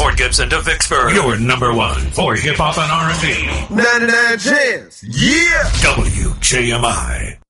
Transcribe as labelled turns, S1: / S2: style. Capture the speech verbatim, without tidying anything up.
S1: Port Gibson to Vicksburg, your number one for hip-hop and R and B.
S2: ninety-nine Chance, yeah!
S1: W J M I.